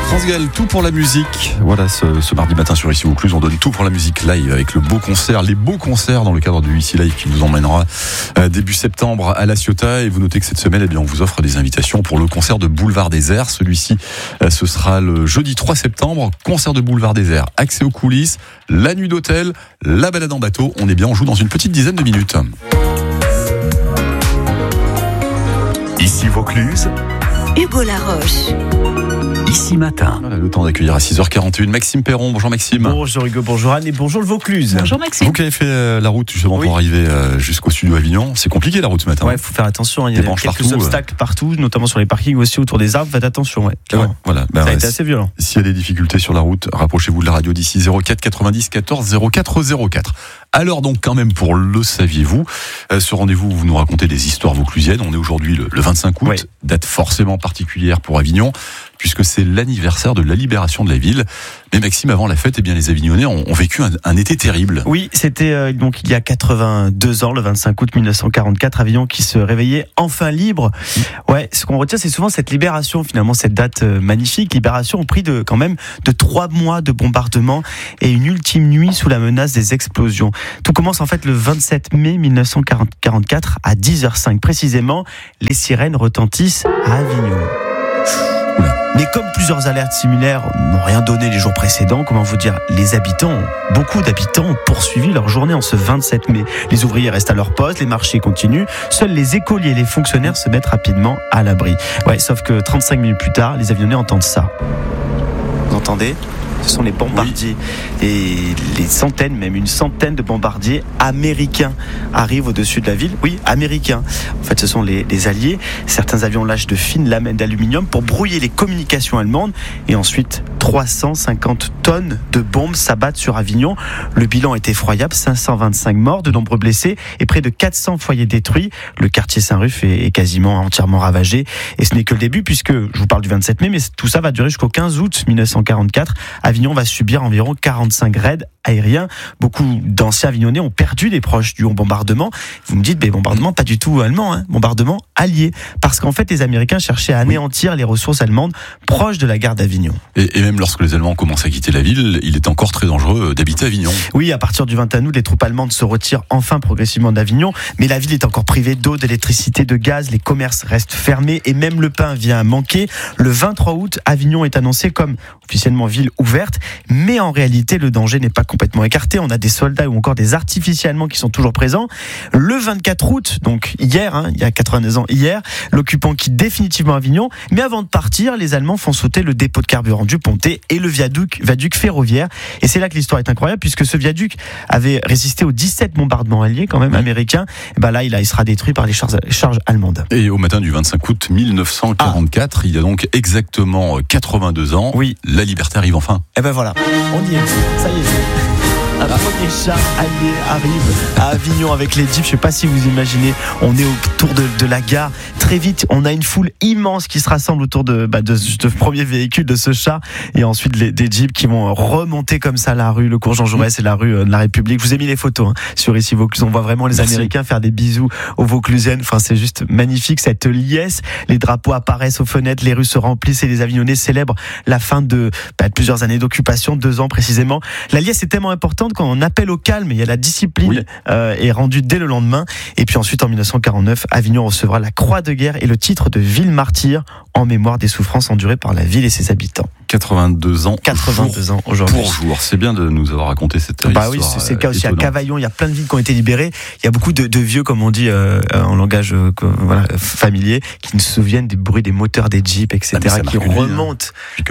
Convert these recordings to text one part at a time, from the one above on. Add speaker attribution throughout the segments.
Speaker 1: France Gall, tout pour la musique. Voilà, ce mardi matin sur Ici Vaucluse, on donne tout pour la musique live avec le beau concert, les beaux concerts dans le cadre du Ici Live qui nous emmènera début septembre à La Ciotat. Et vous notez que cette semaine, on vous offre des invitations pour le concert de Boulevard Désert. Celui-ci, ce sera le jeudi 3 septembre. Concert de Boulevard Désert, accès aux coulisses, la nuit d'hôtel, la balade en bateau. On est bien, on joue dans une petite dizaine de minutes.
Speaker 2: Ici Vaucluse,
Speaker 3: Hugo Laroche.
Speaker 2: Ici Matin.
Speaker 1: Voilà, le temps d'accueillir à 6h41 Maxime Perron. Bonjour Maxime.
Speaker 4: Bonjour Hugo, bonjour Anne et bonjour le Vaucluse.
Speaker 3: Bonjour Maxime.
Speaker 1: Vous qui avez fait la route justement pour arriver jusqu'au studio Avignon, c'est compliqué la route ce matin.
Speaker 4: Ouais, faut faire attention, il y a quelques
Speaker 1: partout,
Speaker 4: obstacles partout, notamment sur les parkings aussi autour des arbres, faites attention. Ouais,
Speaker 1: voilà.
Speaker 4: Ça a été assez violent.
Speaker 1: S'il y a des difficultés sur la route, rapprochez-vous de la radio d'ici 04 90 14 04 04. Alors donc quand même pour le saviez-vous, ce rendez-vous vous nous racontez des histoires vauclusiennes. On est aujourd'hui le 25 août, date forcément particulière pour Avignon, puisque c'est l'anniversaire de la libération de la ville. Mais Maxime, avant la fête, les Avignonnais ont vécu un été terrible.
Speaker 4: Oui, c'était donc il y a 82 ans, le 25 août 1944, Avignon qui se réveillait enfin libre. Ouais, ce qu'on retient, c'est souvent cette libération, finalement, cette date magnifique. Libération au prix de 3 mois de bombardement et une ultime nuit sous la menace des explosions. Tout commence en fait le 27 mai 1944 à 10h05 précisément. Les sirènes retentissent à Avignon. Mais comme plusieurs alertes similaires n'ont rien donné les jours précédents, beaucoup d'habitants ont poursuivi leur journée en ce 27 mai. Les ouvriers restent à leur poste, les marchés continuent, seuls les écoliers et les fonctionnaires se mettent rapidement à l'abri. Ouais, sauf que 35 minutes plus tard, les Avignonnais entendent ça. Vous entendez ? Ce sont les bombardiers. Et une centaine de bombardiers américains arrivent au-dessus de la ville. Oui, américains. En fait, ce sont les alliés. Certains avions lâchent de fines lamelles d'aluminium pour brouiller les communications allemandes. Et ensuite, 350 tonnes de bombes s'abattent sur Avignon. Le bilan est effroyable. 525 morts, de nombreux blessés et près de 400 foyers détruits. Le quartier Saint-Ruf est quasiment entièrement ravagé. Et ce n'est que le début puisque, je vous parle du 27 mai, mais tout ça va durer jusqu'au 15 août 1944. Avignon va subir environ 45 raids aériens. Beaucoup d'anciens Avignonnais ont perdu des proches du bombardement. Vous me dites, mais bombardement pas du tout allemand, bombardement allié. Parce qu'en fait, les Américains cherchaient à anéantir les ressources allemandes proches de la gare d'Avignon.
Speaker 1: Et même lorsque les Allemands commencent à quitter la ville, il est encore très dangereux d'habiter Avignon.
Speaker 4: Oui, à partir du 21 août, les troupes allemandes se retirent enfin progressivement d'Avignon. Mais la ville est encore privée d'eau, d'électricité, de gaz. Les commerces restent fermés et même le pain vient à manquer. Le 23 août, Avignon est annoncé comme officiellement ville ouverte. Mais en réalité, le danger n'est pas complètement écarté. On a des soldats ou encore des artificiers allemands qui sont toujours présents. Le 24 août, donc hier, il y a 82 ans hier, l'occupant quitte définitivement Avignon. Mais avant de partir, les Allemands font sauter le dépôt de carburant du Pontet et le viaduc ferroviaire. Et c'est là que l'histoire est incroyable, puisque ce viaduc avait résisté aux 17 bombardements alliés, quand même, américains. Et là, il sera détruit par les charges allemandes.
Speaker 1: Et au matin du 25 août 1944, il y a donc exactement 82 ans, la liberté arrive enfin.
Speaker 4: Et voilà, on y est, ça y est. Un premier char allié arrive à Avignon avec les jeeps. Je ne sais pas si vous imaginez, on est autour de la gare. Très vite, on a une foule immense qui se rassemble autour de ce premier véhicule, de ce char. Et ensuite, des jeeps qui vont remonter comme ça la rue, le cours Jean Jaurès et la rue de la République. Je vous ai mis les photos sur Ici Vaucluse. On voit vraiment les Américains faire des bisous aux Vauclusiennes. Enfin, c'est juste magnifique, cette liesse. Les drapeaux apparaissent aux fenêtres, les rues se remplissent et les Avignonnais célèbrent la fin de plusieurs années d'occupation, 2 ans précisément. La liesse est tellement importante quand on appelle au calme, il y a la discipline est rendue dès le lendemain. Et puis ensuite, en 1949, Avignon recevra la Croix de guerre et le titre de ville martyre en mémoire des souffrances endurées par la ville et ses habitants.
Speaker 1: 82 ans
Speaker 4: aujourd'hui.
Speaker 1: Pour jour. C'est bien de nous avoir raconté cette histoire.
Speaker 4: Oui, c'est le cas aussi à Cavaillon. Il y a plein de villes qui ont été libérées. Il y a beaucoup de vieux, comme on dit en langage familier, qui nous souviennent des bruits des moteurs des jeeps, etc., qui remontent.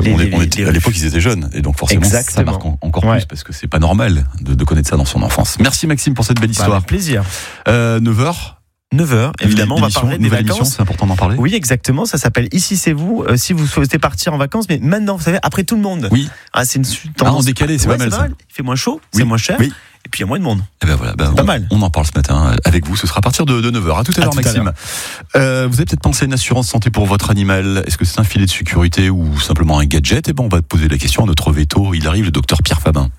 Speaker 1: À l'époque, ils étaient jeunes. Et donc forcément, ça marque encore plus, parce que c'est pas normal de connaître ça dans son enfance. Merci Maxime pour cette belle histoire.
Speaker 4: Avec plaisir.
Speaker 1: 9h,
Speaker 4: évidemment, on va parler des vacances.
Speaker 1: C'est important d'en parler.
Speaker 4: Oui, exactement. Ça s'appelle Ici c'est vous. Si vous souhaitez partir en vacances, mais maintenant, vous savez, après tout le monde.
Speaker 1: Oui.
Speaker 4: C'est une tendance.
Speaker 1: En décalé, c'est pas mal ça.
Speaker 4: Il fait moins chaud, c'est moins cher.
Speaker 1: Oui.
Speaker 4: Et puis il y a moins de monde.
Speaker 1: Et voilà,
Speaker 4: pas mal.
Speaker 1: On en parle ce matin avec vous. Ce sera à partir de 9h. À tout à l'heure, Maxime. Vous avez peut-être pensé à une assurance santé pour votre animal. Est-ce que c'est un filet de sécurité ou simplement un gadget ? On va poser la question à notre veto. Il arrive, le docteur Pierre Fabin.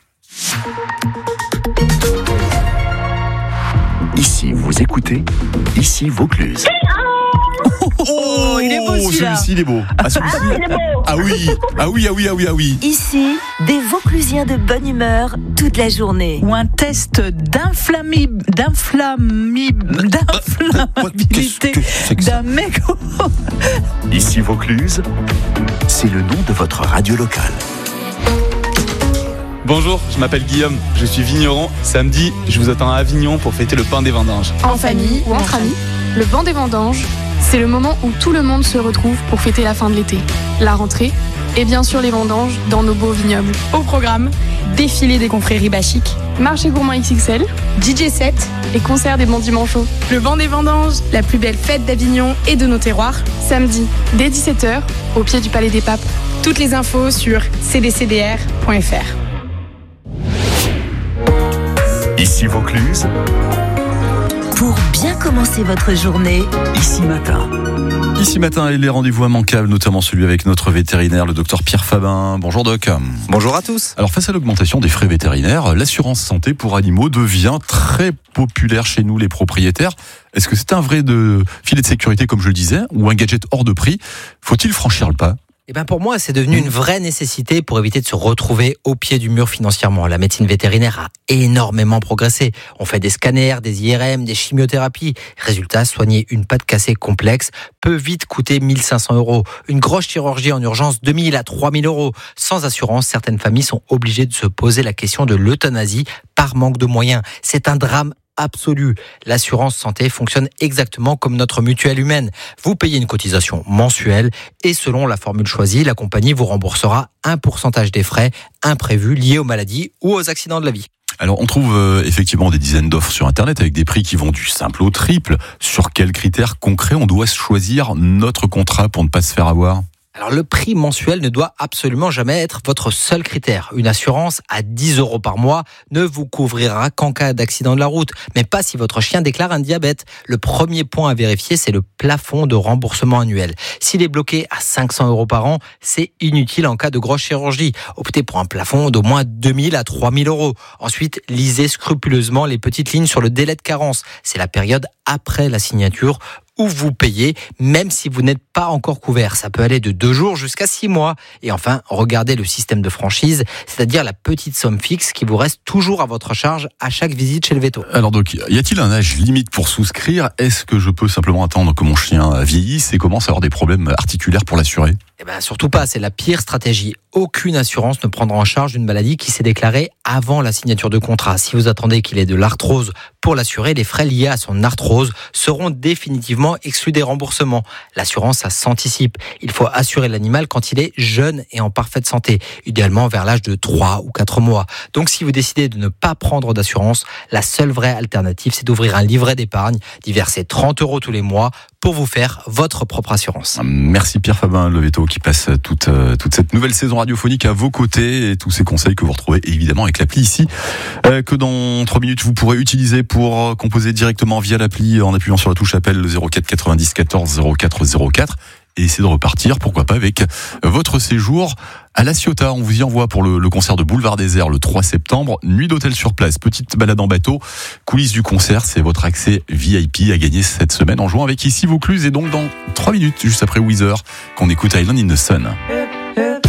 Speaker 2: Ici, vous écoutez Ici Vaucluse.
Speaker 3: Oh, il est beau celui-là.
Speaker 1: Celui-ci, il est beau. Ah, celui-ci.
Speaker 5: Il est beau.
Speaker 1: Ah oui.
Speaker 3: Ici, des Vauclusiens de bonne humeur toute la journée.
Speaker 6: Ou un test d'inflammabilité d'un mégot.
Speaker 2: Ici Vaucluse, c'est le nom de votre radio locale.
Speaker 7: Bonjour, je m'appelle Guillaume, je suis vigneron. Samedi, je vous attends à Avignon pour fêter le pain des vendanges.
Speaker 8: En famille ou entre amis, le banc des vendanges, c'est le moment où tout le monde se retrouve pour fêter la fin de l'été, la rentrée et bien sûr les vendanges dans nos beaux vignobles. Au programme, défilé des confréries bachiques, marché gourmand XXL, DJ set et concert des bons dimanches. Le banc des vendanges, la plus belle fête d'Avignon et de nos terroirs, samedi dès 17h au pied du Palais des Papes. Toutes les infos sur cdcdr.fr.
Speaker 2: Ici Vaucluse,
Speaker 3: Pour bien commencer votre journée,
Speaker 2: ici matin.
Speaker 1: Ici matin, les rendez-vous immanquables, notamment celui avec notre vétérinaire, le docteur Pierre Fabin. Bonjour Doc.
Speaker 9: Bonjour à tous.
Speaker 1: Alors face à l'augmentation des frais vétérinaires, l'assurance santé pour animaux devient très populaire chez nous les propriétaires. Est-ce que c'est un vrai filet de sécurité comme je le disais, ou un gadget hors de prix? Faut-il franchir le pas?
Speaker 9: Eh ben pour moi, c'est devenu une vraie nécessité pour éviter de se retrouver au pied du mur financièrement. La médecine vétérinaire a énormément progressé. On fait des scanners, des IRM, des chimiothérapies. Résultat, soigner une patte cassée complexe peut vite coûter 1 500 €. Une grosse chirurgie en urgence, 2 000 à 3 000 €. Sans assurance, certaines familles sont obligées de se poser la question de l'euthanasie par manque de moyens. C'est un drame absolu. L'assurance santé fonctionne exactement comme notre mutuelle humaine. Vous payez une cotisation mensuelle et selon la formule choisie, la compagnie vous remboursera un pourcentage des frais imprévus liés aux maladies ou aux accidents de la vie.
Speaker 1: Alors on trouve effectivement des dizaines d'offres sur Internet avec des prix qui vont du simple au triple. Sur quels critères concrets on doit choisir notre contrat pour ne pas se faire avoir ?
Speaker 9: Alors le prix mensuel ne doit absolument jamais être votre seul critère. Une assurance à 10 € par mois ne vous couvrira qu'en cas d'accident de la route, mais pas si votre chien déclare un diabète. Le premier point à vérifier, c'est le plafond de remboursement annuel. S'il est bloqué à 500 € par an, c'est inutile en cas de grosse chirurgie. Optez pour un plafond d'au moins 2 000 à 3 000 €. Ensuite, lisez scrupuleusement les petites lignes sur le délai de carence. C'est la période après la signature où vous payez, même si vous n'êtes pas encore couvert. Ça peut aller de 2 jours jusqu'à 6 mois. Et enfin, regardez le système de franchise, c'est-à-dire la petite somme fixe qui vous reste toujours à votre charge à chaque visite chez le véto.
Speaker 1: Alors donc, y a-t-il un âge limite pour souscrire ? Est-ce que je peux simplement attendre que mon chien vieillisse et commence à avoir des problèmes articulaires pour l'assurer ?
Speaker 9: Eh ben, surtout pas, c'est la pire stratégie. Aucune assurance ne prendra en charge une maladie qui s'est déclarée avant la signature de contrat. Si vous attendez qu'il ait de l'arthrose pour l'assurer, les frais liés à son arthrose seront définitivement exclus des remboursements. L'assurance, ça s'anticipe. Il faut assurer l'animal quand il est jeune et en parfaite santé, idéalement vers l'âge de 3 ou 4 mois. Donc si vous décidez de ne pas prendre d'assurance, la seule vraie alternative, c'est d'ouvrir un livret d'épargne, d'y verser 30 € tous les mois pour vous faire votre propre assurance.
Speaker 1: Merci Pierre Fabin, le véto qui passe toute cette nouvelle saison radiophonique à vos côtés et tous ces conseils que vous retrouvez évidemment avec l'appli ici, que dans 3 minutes vous pourrez utiliser pour composer directement via l'appli en appuyant sur la touche appel le 04 90 14 04 04 et essayer de repartir, pourquoi pas, avec votre séjour à La Ciotat. On vous y envoie pour le concert de Boulevard Désert le 3 septembre. Nuit d'hôtel sur place, petite balade en bateau, coulisses du concert, c'est votre accès VIP à gagner cette semaine en jouant avec Ici Vaucluse et donc dans 3 minutes, juste après Weezer, qu'on écoute Island in the Sun.